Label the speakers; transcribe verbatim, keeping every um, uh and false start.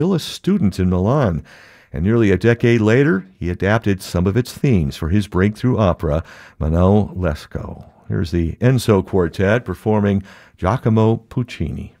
Speaker 1: still a student in Milan, and nearly a decade later, he adapted some of its themes for his breakthrough opera, Manon Lescaut. Here's the Enzo Quartet performing Giacomo Puccini.